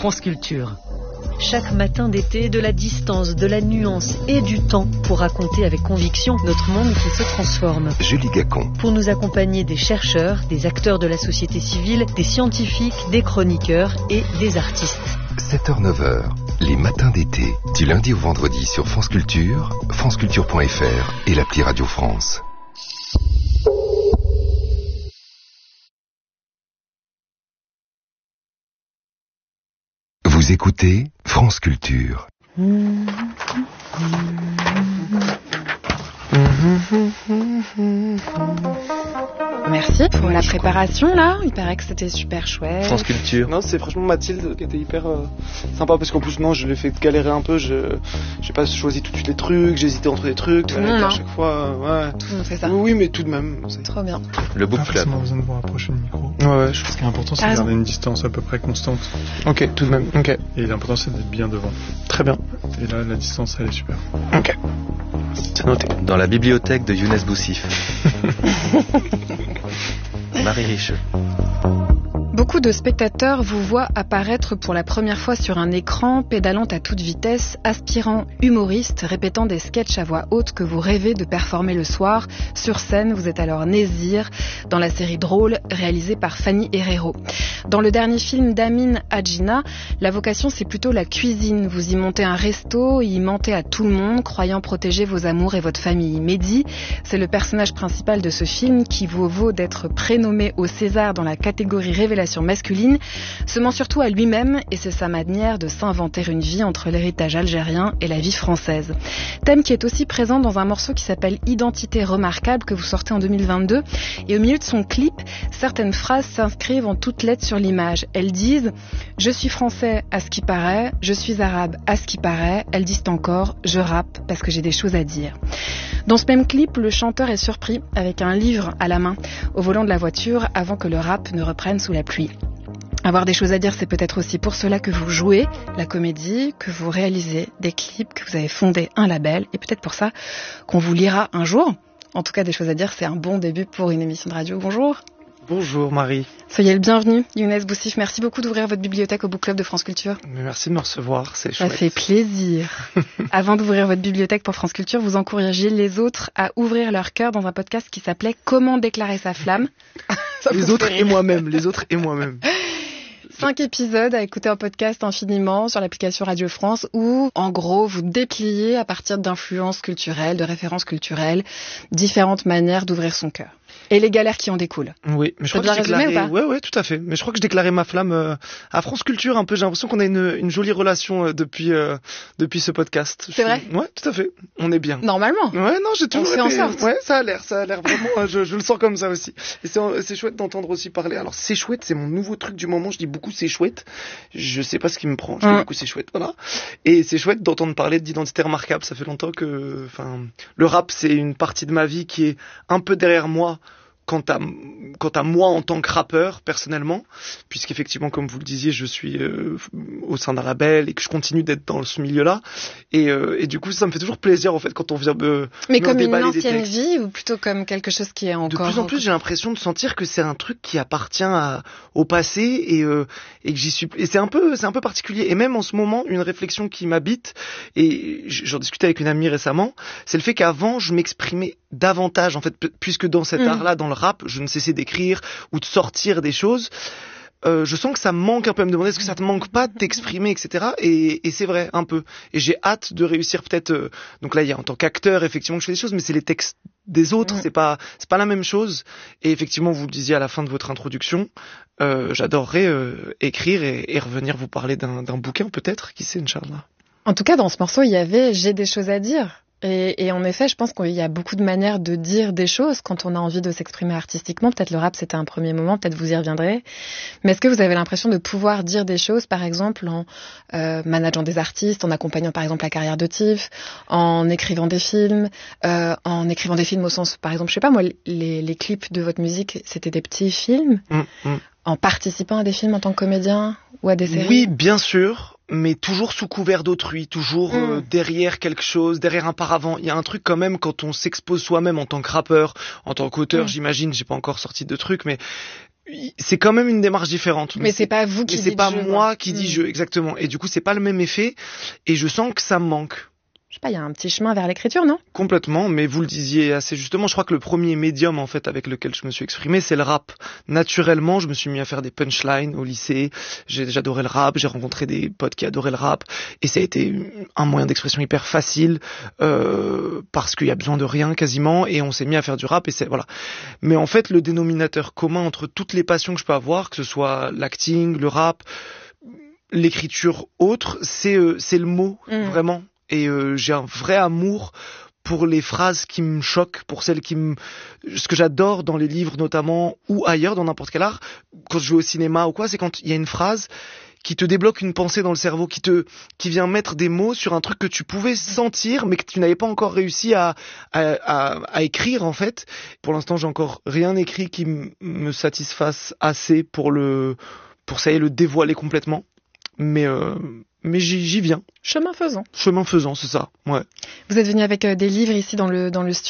France Culture. Chaque matin d'été, de la distance, de la nuance et du temps pour raconter avec conviction notre monde qui se transforme. Julie Gacon. Pour nous accompagner des chercheurs, des acteurs de la société civile, des scientifiques, des chroniqueurs et des artistes. 7h-9h, les matins d'été, du lundi au vendredi sur France Culture, franceculture.fr et l'appli Radio France. Vous écoutez France Culture. Merci pour la préparation là, il paraît que c'était super chouette. France Culture. Non, c'est franchement Mathilde qui était hyper sympa parce qu'en plus non, je l'ai fait galérer un peu, j'ai pas choisi tout de suite les trucs, j'ai hésité entre des trucs, tout le monde, à chaque fois, ouais. Tout le monde fait ça. Oui, mais tout de même. C'est trop bien. Le book pas club. forcément besoin de vous rapprocher le micro. Ouais, Ce qui est important, c'est de garder une distance à peu près constante. Ok, tout de même, ok. Et l'important, c'est d'être bien devant. Très bien. Et là, la distance, elle est super. Ok. C'est noté. Dans la bibliothèque de Younes Boussif. Marie Richeux. Beaucoup de spectateurs vous voient apparaître pour la première fois sur un écran, pédalant à toute vitesse, aspirant humoriste, répétant des sketchs à voix haute que vous rêvez de performer le soir. Sur scène, vous êtes alors Nézir, dans la série Drôle, réalisée par Fanny Herrero. Dans le dernier film d'Amin Hadjina, la vocation c'est plutôt la cuisine. Vous y montez un resto, y mentez à tout le monde, croyant protéger vos amours et votre famille. Mehdi, c'est le personnage principal de ce film qui vous vaut d'être prénommé au César dans la catégorie révélation masculine, se ment surtout à lui-même et c'est sa manière de s'inventer une vie entre l'héritage algérien et la vie française. Thème qui est aussi présent dans un morceau qui s'appelle Identité remarquable que vous sortez en 2022 et au milieu de son clip, certaines phrases s'inscrivent en toutes lettres sur l'image. Elles disent « Je suis français à ce qui paraît, je suis arabe à ce qui paraît », elles disent encore « Je rappe parce que j'ai des choses à dire ». Dans ce même clip, le chanteur est surpris avec un livre à la main au volant de la voiture avant que le rap ne reprenne sous la pluie. Avoir des choses à dire, c'est peut-être aussi pour cela que vous jouez la comédie, que vous réalisez des clips, que vous avez fondé un label et peut-être pour ça qu'on vous lira un jour. En tout cas, des choses à dire, c'est un bon début pour une émission de radio. Bonjour. Bonjour Marie. Soyez le bienvenu, Younes Boussif. Merci beaucoup d'ouvrir votre bibliothèque au Book Club de France Culture. Mais merci de me recevoir, c'est chouette. Ça fait plaisir. Avant d'ouvrir votre bibliothèque pour France Culture, vous encouragez les autres à ouvrir leur cœur dans un podcast qui s'appelait Comment déclarer sa flamme. Les autres et moi-même. 5 épisodes à écouter en podcast infiniment sur l'application Radio France où, en gros, vous dépliez à partir d'influences culturelles, de références culturelles, différentes manières d'ouvrir son cœur. Et les galères qui en découlent. Oui, mais je crois que j'ai déclaré... Ouais, tout à fait. Mais je crois que je déclarais ma flamme à France Culture un peu. J'ai l'impression qu'on a une jolie relation depuis ce podcast. C'est vrai? Ouais, tout à fait. On est bien. Normalement. Ouais, non, j'ai toujours été... On fait en sorte. Ouais, ça a l'air vraiment. Je le sens comme ça aussi. Et c'est chouette d'entendre aussi parler. Alors c'est chouette, c'est mon nouveau truc du moment. Je dis beaucoup c'est chouette. Je sais pas ce qui me prend. Je dis beaucoup c'est chouette, voilà. Et c'est chouette d'entendre parler d'identité remarquable. Ça fait longtemps que, le rap c'est une partie de ma vie qui est un peu derrière moi. Quant à moi en tant que rappeur personnellement, puisqu'effectivement comme vous le disiez, je suis au sein d'un label et que je continue d'être dans ce milieu-là, et du coup ça me fait toujours plaisir en fait quand on vient mais comme une ancienne vie ou plutôt comme quelque chose qui est encore. De plus en plus, j'ai l'impression de sentir que c'est un truc qui appartient au passé et que j'y suis. Et c'est un peu particulier. Et même en ce moment, une réflexion qui m'habite et j'en discutais avec une amie récemment, c'est le fait qu'avant je m'exprimais davantage en fait, puisque dans cet art-là, dans le rap, je ne cessais d'écrire ou de sortir des choses. Je sens que ça me manque un peu à me demander est-ce que ça te manque pas de t'exprimer, etc. Et c'est vrai, un peu. Et j'ai hâte de réussir peut-être. Donc là, il y a en tant qu'acteur, effectivement, que je fais des choses, mais c'est les textes des autres, c'est pas la même chose. Et effectivement, vous le disiez à la fin de votre introduction, j'adorerais écrire et revenir vous parler d'un bouquin, peut-être, qui sait, Inch'Allah. En tout cas, dans ce morceau, il y avait « J'ai des choses à dire ». Et en effet, je pense qu'il y a beaucoup de manières de dire des choses quand on a envie de s'exprimer artistiquement. Peut-être le rap, c'était un premier moment, peut-être vous y reviendrez. Mais est-ce que vous avez l'impression de pouvoir dire des choses, par exemple, en manageant des artistes, en accompagnant par exemple la carrière de Tiff, en écrivant des films au sens, par exemple, je sais pas moi, les clips de votre musique, c'était des petits films en participant à des films en tant que comédien ou à des séries? Oui, bien sûr. Mais toujours sous couvert d'autrui, toujours derrière quelque chose, derrière un paravent. Il y a un truc quand même quand on s'expose soi-même en tant que rappeur, en tant qu'auteur, j'imagine, j'ai pas encore sorti de trucs, mais c'est quand même une démarche différente. Mais c'est pas vous qui mais dites c'est pas jeu, moi qui dis jeu, exactement. Et du coup, c'est pas le même effet. Et je sens que ça me manque. Je sais pas, il y a un petit chemin vers l'écriture, non? Complètement, mais vous le disiez assez justement, je crois que le premier médium en fait avec lequel je me suis exprimé, c'est le rap. Naturellement, je me suis mis à faire des punchlines au lycée, j'adorais le rap, j'ai rencontré des potes qui adoraient le rap, et ça a été un moyen d'expression hyper facile, parce qu'il y a besoin de rien quasiment, et on s'est mis à faire du rap, et c'est voilà. Mais en fait, le dénominateur commun entre toutes les passions que je peux avoir, que ce soit l'acting, le rap, l'écriture autre, c'est le mot, vraiment. Et j'ai un vrai amour pour les phrases qui me choquent, pour celles ce que j'adore dans les livres notamment, ou ailleurs dans n'importe quel art, quand je vais au cinéma ou quoi, c'est quand il y a une phrase qui te débloque une pensée dans le cerveau, qui vient mettre des mots sur un truc que tu pouvais sentir, mais que tu n'avais pas encore réussi à écrire en fait. Pour l'instant, j'ai encore rien écrit qui me satisfasse assez pour ça y est, le dévoiler complètement. Mais j'y viens. Chemin faisant. Chemin faisant, c'est ça, ouais. Vous êtes venu avec des livres ici dans le studio.